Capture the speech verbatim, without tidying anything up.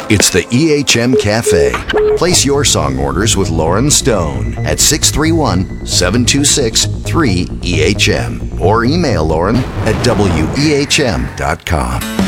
It's the E H M Cafe. Place your song orders with Lauren Stone at six three one, seven two six, three E H M or email Lauren at W E H M dot com.